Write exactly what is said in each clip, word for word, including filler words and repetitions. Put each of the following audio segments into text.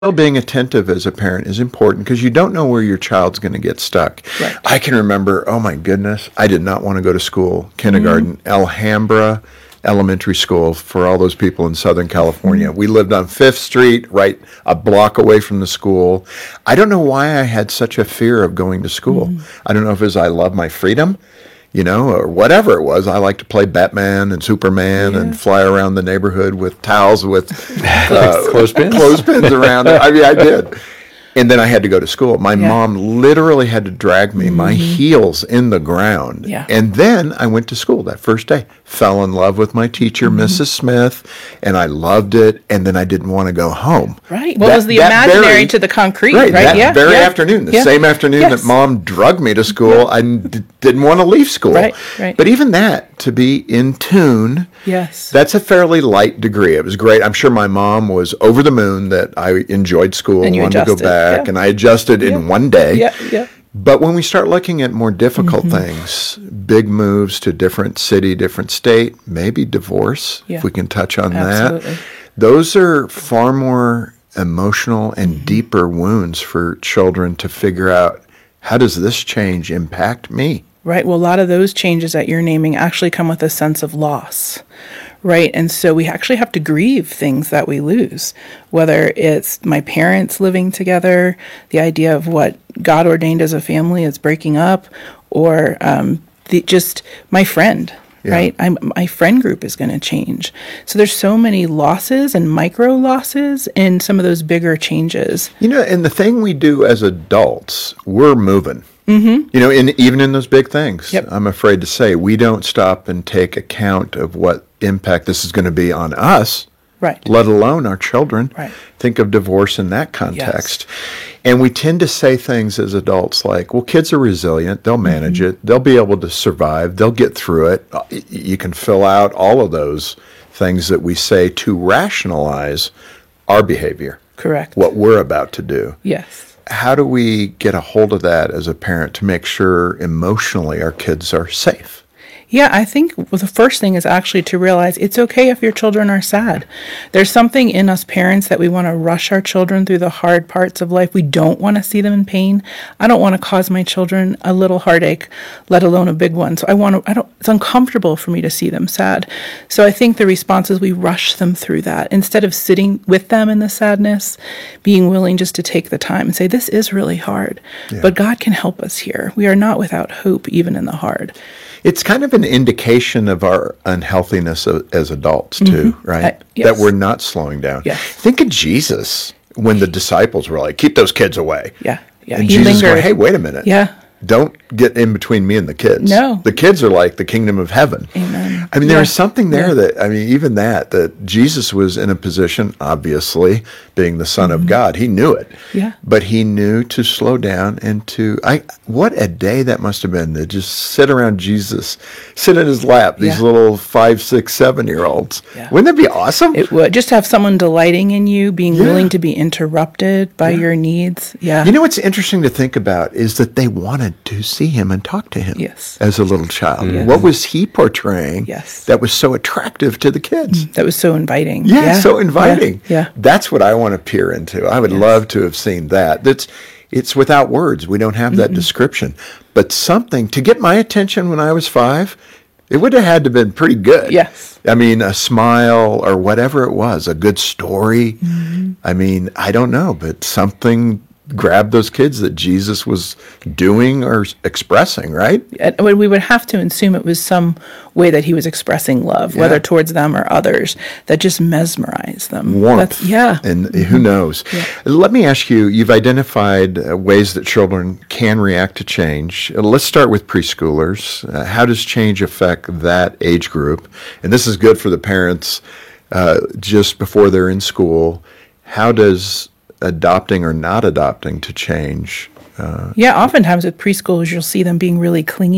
Still being attentive as a parent is important because you don't know where your child's going to get stuck. Right. I can remember, oh my goodness, I did not want to go to school, kindergarten, mm-hmm. Alhambra Elementary School for all those people in Southern California. Mm-hmm. We lived on Fifth Street, right a block away from the school. I don't know why I had such a fear of going to school. Mm-hmm. I don't know if it was I love my freedom, you know, or whatever it was. I like to play Batman and Superman yeah. and fly around the neighborhood with towels with uh, clothespins clothespins around it. I mean, I did. And then I had to go to school. My yeah. mom literally had to drag me, mm-hmm. my heels in the ground. Yeah. And then I went to school that first day. Fell in love with my teacher, mm-hmm. Missus Smith, and I loved it. And then I didn't want to go home. Right. Well, that, it was the imaginary very, to the concrete, right? right? That yeah. very yeah. afternoon, the yeah. same afternoon yes. that Mom drugged me to school, yeah. I d- didn't want to leave school. Right, right. But even that, to be in tune, yes, that's a fairly light degree. It was great. I'm sure my mom was over the moon that I enjoyed school and wanted adjusted, to go back, yeah. and I adjusted yeah. in one day. Yeah, yeah. But when we start looking at more difficult mm-hmm. things, big moves to different city, different state, maybe divorce, yeah. if we can touch on Absolutely. that, those are far more emotional and mm-hmm. deeper wounds for children to figure out, how does this change impact me? Right. Well, a lot of those changes that you're naming actually come with a sense of loss. Right. And so we actually have to grieve things that we lose, whether it's my parents living together, the idea of what God ordained as a family is breaking up, or um, the, just my friend. Yeah. Right. I'm, my friend group is going to change. So there's so many losses and micro losses in some of those bigger changes. You know, and the thing we do as adults, we're moving. Mm-hmm. You know, in, even in those big things, yep. I'm afraid to say, we don't stop and take account of what impact this is going to be on us, right? Let alone our children. Right. Think of divorce in that context. Yes. And we tend to say things as adults like, well, kids are resilient. They'll manage mm-hmm. it. They'll be able to survive. They'll get through it. You can fill out all of those things that we say to rationalize our behavior. Correct. What we're about to do. Yes. How do we get a hold of that as a parent to make sure emotionally our kids are safe? Yeah, I think well, the first thing is actually to realize it's okay if your children are sad. There's something in us parents that we want to rush our children through the hard parts of life. We don't want to see them in pain. I don't want to cause my children a little heartache, let alone a big one. So I want to, I don't, it's uncomfortable for me to see them sad. So I think the response is we rush them through that. Instead of sitting with them in the sadness, being willing just to take the time and say, this is really hard, yeah. but God can help us here. We are not without hope, even in the hard. It's kind of an indication of our unhealthiness as adults, too, mm-hmm. right? Uh, yes. That we're not slowing down. Yes. Think of Jesus when the disciples were like, keep those kids away. Yeah, yeah. And he Jesus lingered. going, hey, wait a minute. Yeah. Don't get in between me and the kids. No. The kids are like the kingdom of heaven. Amen. I mean, yeah. there was something there yeah. that, I mean, even that, that Jesus was in a position, obviously, being the Son mm-hmm. of God. He knew it. Yeah. But he knew to slow down and to, I. what a day that must have been to just sit around Jesus, sit in his lap, these yeah. little five, six, seven-year-olds. Yeah. Wouldn't that be awesome? It would. Just have someone delighting in you, being yeah. willing to be interrupted by yeah. your needs. Yeah. You know what's interesting to think about is that they wanted to see him and talk to him yes. as a little child. Yes. What was he portraying yes. that was so attractive to the kids? That was so inviting. Yeah, yeah. so inviting. Yeah. yeah. That's what I want to peer into. I would yes. love to have seen that. That's it's without words. We don't have that mm-hmm. description. But something to get my attention when I was five, it would have had to have been pretty good. Yes. I mean, a smile or whatever it was, a good story. Mm-hmm. I mean, I don't know, but something grabbed those kids that Jesus was doing or expressing, right? We would have to assume it was some way that he was expressing love, yeah. whether towards them or others, that just mesmerized them. Warmth. That's, yeah. And mm-hmm. who knows? Yeah. Let me ask you, you've identified uh, ways that children can react to change. Uh, let's start with preschoolers. Uh, how does change affect that age group? And this is good for the parents uh, just before they're in school. How does adopting or not adopting to change? Uh, yeah, oftentimes with preschoolers, you'll see them being really clingy,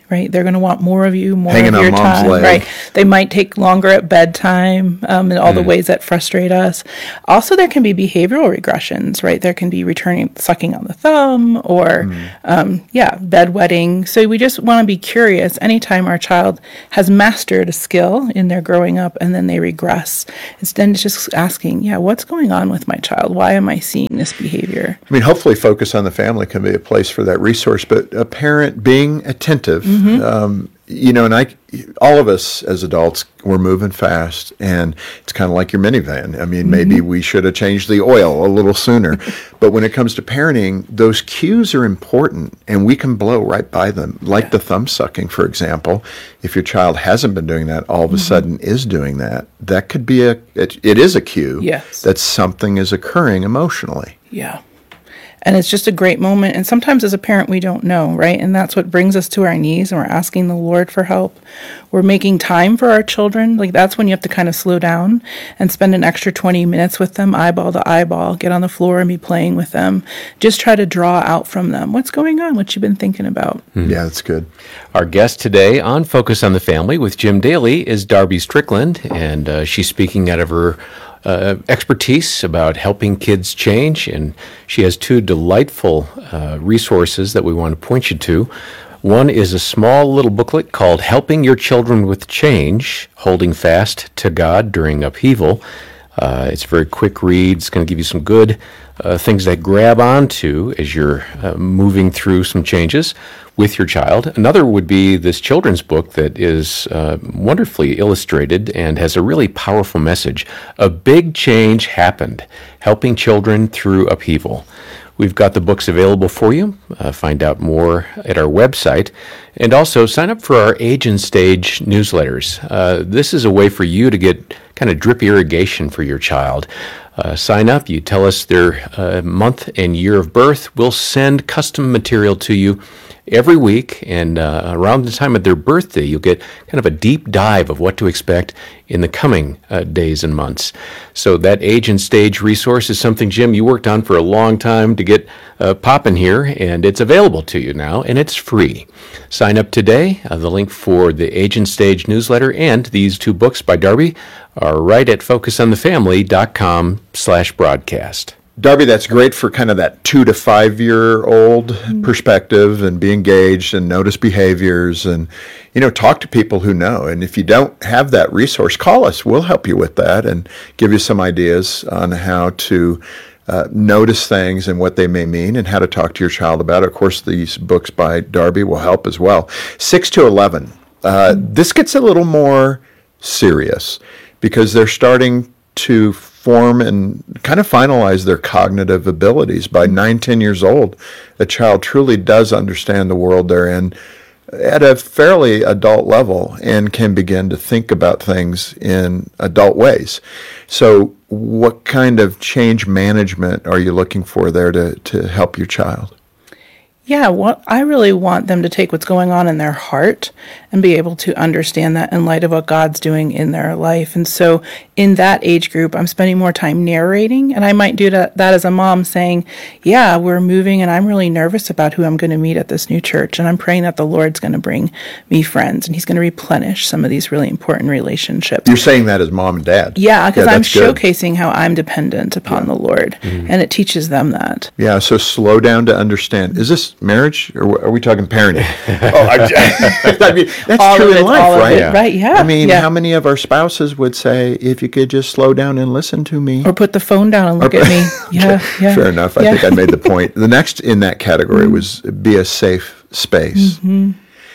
right? They're going to want more of you, more Hanging of on your mom's time, leg. right? They might take longer at bedtime, um, and all the ways that frustrate us. Also, there can be behavioral regressions, right? There can be returning, sucking on the thumb, or um, yeah, bedwetting. So we just want to be curious anytime our child has mastered a skill in their growing up and then they regress. Instead, it's just asking, yeah, what's going on with my child? Why am I seeing this behavior? I mean, hopefully Focus on the Family can be a place for that resource, but a parent being attentive, um, you know, and I, all of us as adults, we're moving fast, and it's kind of like your minivan. I mean, maybe we should have changed the oil a little sooner, but when it comes to parenting, those cues are important, and we can blow right by them, like Yeah. the thumb sucking, for example. If your child hasn't been doing that, all of a sudden is doing that, that could be a, it, it is a cue Yes. that something is occurring emotionally. Yeah. And it's just a great moment. And sometimes as a parent, we don't know, right? And that's what brings us to our knees, and we're asking the Lord for help. We're making time for our children. Like, that's when you have to kind of slow down and spend an extra twenty minutes with them, eyeball to eyeball, get on the floor and be playing with them. Just try to draw out from them what's going on, what you've been thinking about. Yeah, that's good. Our guest today on Focus on the Family with Jim Daly is Darby Strickland, and uh, she's speaking out of her uh, expertise about helping kids change, and she has two delightful uh, resources that we want to point you to. One is a small little booklet called Helping Your Children with Change, Holding Fast to God During Upheaval. Uh, it's a very quick read. It's going to give you some good uh, things that grab onto as you're uh, moving through some changes with your child. Another would be this children's book that is uh, wonderfully illustrated and has a really powerful message. A Big Change Happened, Helping Children Through Upheaval. We've got the books available for you. Uh, find out more at our website. And also sign up for our Age and Stage newsletters. Uh, this is a way for you to get kind of drip irrigation for your child. Uh, sign up. You tell us their uh, month and year of birth. We'll send custom material to you every week, and uh, around the time of their birthday, you'll get kind of a deep dive of what to expect in the coming uh, days and months. So that Age and Stage resource is something, Jim, you worked on for a long time to get uh, popping here, and it's available to you now, and it's free. Sign up today. Uh, the link for the Age and Stage newsletter and these two books by Darby are right at focusonthefamily.com slash broadcast. Darby, that's great for kind of that two to five year old perspective, and be engaged and notice behaviors, and, you know, talk to people who know. And if you don't have that resource, call us. We'll help you with that and give you some ideas on how to uh, notice things and what they may mean, and how to talk to your child about it. Of course, these books by Darby will help as well. six to eleven. Uh, this gets a little more serious because they're starting to form and kind of finalize their cognitive abilities. By nine, ten years old, a child truly does understand the world they're in at a fairly adult level and can begin to think about things in adult ways. So what kind of change management are you looking for there to, to help your child? Yeah, what I really want them to take what's going on in their heart and be able to understand that in light of what God's doing in their life. And so in that age group, I'm spending more time narrating, and I might do that, that as a mom, saying, yeah, we're moving, and I'm really nervous about who I'm going to meet at this new church, and I'm praying that the Lord's going to bring me friends, and he's going to replenish some of these really important relationships. You're saying that as mom and dad. Yeah, because I'm that's good. showcasing how I'm dependent upon the Lord, and it teaches them that. Yeah, so slow down to understand. Is this marriage, or are we talking parenting? oh, I, I mean, that's All true of in it, life, all of right? it, right, yeah. I mean, yeah. how many of our spouses would say, if you could just slow down and listen to me? Or put the phone down and look at me. Yeah, yeah. Fair enough. I yeah. think I made the point. The next in that category was be a safe space. Mm-hmm.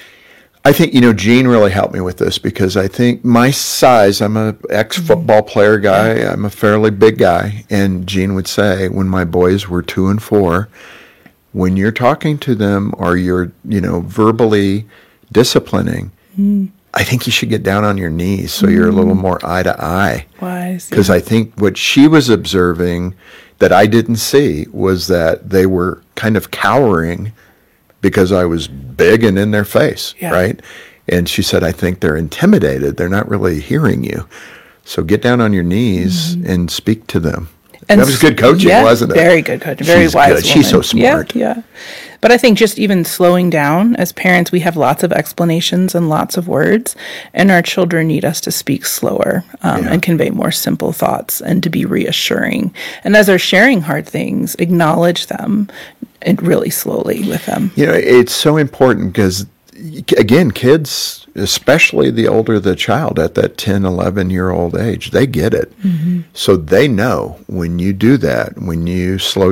I think, you know, Gene really helped me with this, because I think my size, I'm a ex-football player guy, I'm a fairly big guy, and Gene would say, when my boys were two and four, when you're talking to them or you're, you know, verbally disciplining, mm. I think you should get down on your knees so mm. you're a little more eye to eye. Wise. Because yeah. I think what she was observing that I didn't see was that they were kind of cowering because I was big and in their face, yeah. right? And she said, I think they're intimidated. They're not really hearing you. So get down on your knees mm. and speak to them. And that was good coaching, yeah, wasn't it? Very good coaching. Very She's wise good. woman. She's so smart. Yeah, yeah. But I think just even slowing down, as parents, we have lots of explanations and lots of words, and our children need us to speak slower um, Yeah. and convey more simple thoughts and to be reassuring. And as they're sharing hard things, acknowledge them and really slowly with them. You know, it's so important because, again, kids, especially the older the child at that ten, eleven year old age, they get it. So they know when you do that, when you slow